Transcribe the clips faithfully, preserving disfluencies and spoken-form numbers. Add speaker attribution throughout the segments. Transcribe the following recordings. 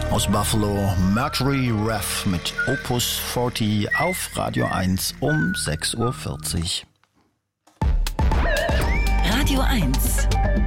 Speaker 1: Aus Buffalo, Mercury Rev mit Opus vierzig auf Radio eins um sechs Uhr vierzig.
Speaker 2: Radio eins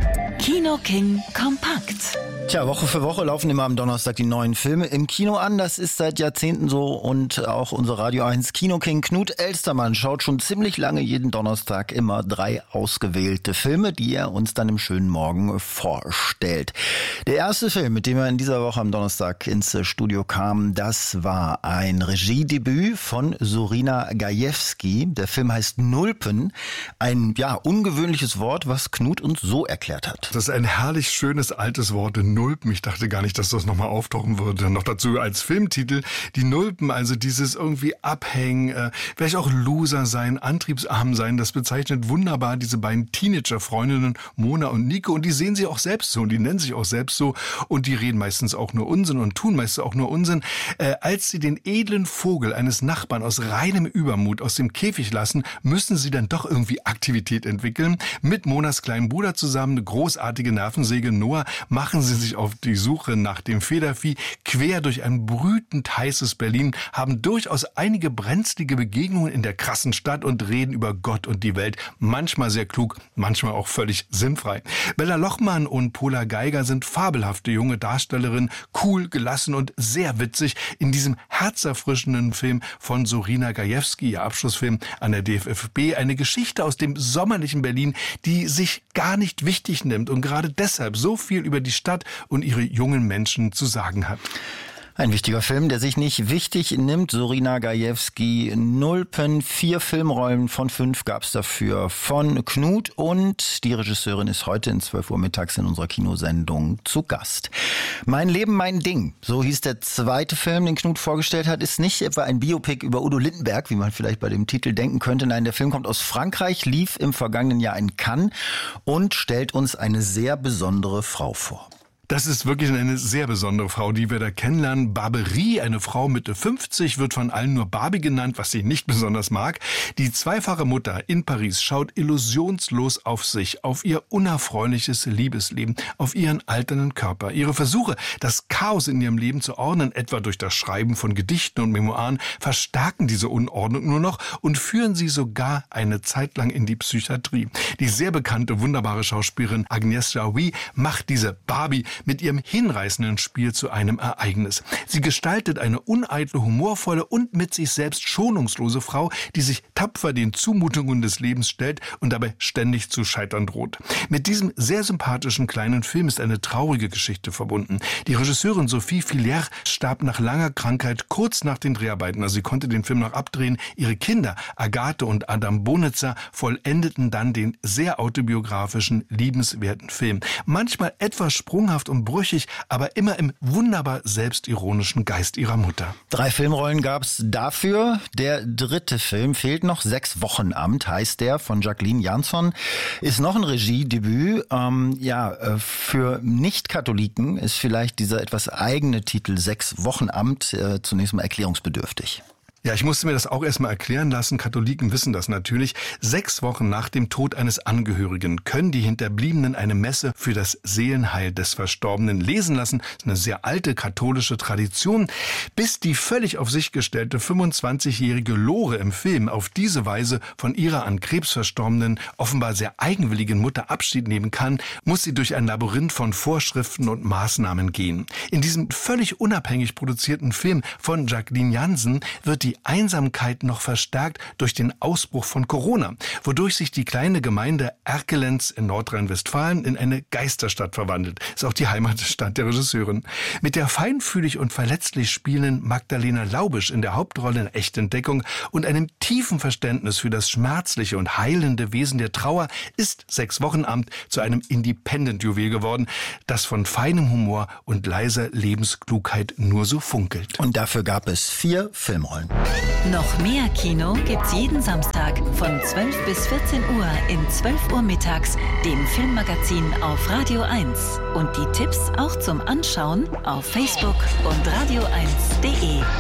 Speaker 2: Kino King Kompakt.
Speaker 1: Tja, Woche für Woche laufen immer am Donnerstag die neuen Filme im Kino an. Das ist seit Jahrzehnten so und auch unser Radio eins Kino King Knut Elstermann schaut schon ziemlich lange jeden Donnerstag immer drei ausgewählte Filme, die er uns dann im schönen Morgen vorstellt. Der erste Film, mit dem er in dieser Woche am Donnerstag ins Studio kam, das war ein Regiedebüt von Sorina Gajewski. Der Film heißt Nulpen. Ein, ja, ungewöhnliches Wort, was Knut uns so erklärt hat.
Speaker 3: Das ist ein herrlich schönes altes Wort, Nulpen. Ich dachte gar nicht, dass das nochmal auftauchen würde. Noch dazu als Filmtitel. Die Nulpen, also dieses irgendwie Abhängen, äh, vielleicht auch Loser sein, antriebsarm sein, das bezeichnet wunderbar diese beiden Teenager-Freundinnen Mona und Nico. Und die sehen sie auch selbst so und die nennen sich auch selbst so. Und die reden meistens auch nur Unsinn und tun meistens auch nur Unsinn. Äh, als sie den edlen Vogel eines Nachbarn aus reinem Übermut aus dem Käfig lassen, müssen sie dann doch irgendwie Aktivität entwickeln. Mit Monas kleinen Bruder zusammen, eine großartige Nervensäge Noah, machen sie sich auf die Suche nach dem Federvieh. Quer durch ein brütend heißes Berlin, haben durchaus einige brenzlige Begegnungen in der krassen Stadt und reden über Gott und die Welt. Manchmal sehr klug, manchmal auch völlig sinnfrei. Bella Lochmann und Pola Geiger sind fabelhafte junge Darstellerinnen, cool, gelassen und sehr witzig in diesem herzerfrischenden Film von Sorina Gajewski, ihr Abschlussfilm an der D F F B. Eine Geschichte aus dem sommerlichen Berlin, die sich gar nicht wichtig nimmt und gerade deshalb so viel über die Stadt und ihre jungen Menschen zu sagen hat.
Speaker 1: Ein wichtiger Film, der sich nicht wichtig nimmt. Sorina Gajewski, Nulpen, vier Filmrollen von fünf gab's dafür von Knut und die Regisseurin ist heute in zwölf Uhr mittags in unserer Kinosendung zu Gast. Mein Leben, mein Ding, so hieß der zweite Film, den Knut vorgestellt hat, ist nicht etwa ein Biopic über Udo Lindenberg, wie man vielleicht bei dem Titel denken könnte. Nein, der Film kommt aus Frankreich, lief im vergangenen Jahr in Cannes und stellt uns eine sehr besondere Frau vor.
Speaker 3: Das ist wirklich eine sehr besondere Frau, die wir da kennenlernen. Barberie, eine Frau Mitte fünfzig, wird von allen nur Barbie genannt, was sie nicht besonders mag. Die zweifache Mutter in Paris schaut illusionslos auf sich, auf ihr unerfreuliches Liebesleben, auf ihren alternden Körper. Ihre Versuche, das Chaos in ihrem Leben zu ordnen, etwa durch das Schreiben von Gedichten und Memoiren, verstärken diese Unordnung nur noch und führen sie sogar eine Zeit lang in die Psychiatrie. Die sehr bekannte, wunderbare Schauspielerin Agnès Jaoui macht diese Barbie mit ihrem hinreißenden Spiel zu einem Ereignis. Sie gestaltet eine uneitle, humorvolle und mit sich selbst schonungslose Frau, die sich tapfer den Zumutungen des Lebens stellt und dabei ständig zu scheitern droht. Mit diesem sehr sympathischen kleinen Film ist eine traurige Geschichte verbunden. Die Regisseurin Sophie Fillière starb nach langer Krankheit kurz nach den Dreharbeiten. Also sie konnte den Film noch abdrehen. Ihre Kinder, Agathe und Adam Bonitzer, vollendeten dann den sehr autobiografischen, liebenswerten Film. Manchmal etwas sprunghaft und brüchig, aber immer im wunderbar selbstironischen Geist ihrer Mutter.
Speaker 1: Drei Filmrollen gab's dafür. Der dritte Film fehlt noch. Sechs Wochenamt heißt der, von Jacqueline Jansson. Ist noch ein Regiedebüt. Ähm, ja, für Nicht-Katholiken ist vielleicht dieser etwas eigene Titel Sechs Wochenamt äh, zunächst mal erklärungsbedürftig.
Speaker 3: Ja, ich musste mir das auch erstmal erklären lassen. Katholiken wissen das natürlich. Sechs Wochen nach dem Tod eines Angehörigen können die Hinterbliebenen eine Messe für das Seelenheil des Verstorbenen lesen lassen. Das ist eine sehr alte katholische Tradition. Bis die völlig auf sich gestellte fünfundzwanzigjährige Lore im Film auf diese Weise von ihrer an Krebs verstorbenen, offenbar sehr eigenwilligen Mutter Abschied nehmen kann, muss sie durch ein Labyrinth von Vorschriften und Maßnahmen gehen. In diesem völlig unabhängig produzierten Film von Jacqueline Jansen wird die Die Einsamkeit noch verstärkt durch den Ausbruch von Corona, wodurch sich die kleine Gemeinde Erkelenz in Nordrhein-Westfalen in eine Geisterstadt verwandelt. Ist auch die Heimatstadt der Regisseurin. Mit der feinfühlig und verletzlich spielenden Magdalena Laubisch in der Hauptrolle in Echtentdeckung und einem tiefen Verständnis für das schmerzliche und heilende Wesen der Trauer ist Sechs Wochenamt zu einem Independent-Juwel geworden, das von feinem Humor und leiser Lebensklugheit nur so funkelt.
Speaker 1: Und dafür gab es vier Filmrollen.
Speaker 2: Noch mehr Kino gibt's jeden Samstag von zwölf bis vierzehn Uhr in zwölf Uhr mittags, dem Filmmagazin auf Radio eins. Und die Tipps auch zum Anschauen auf Facebook und radio eins punkt de.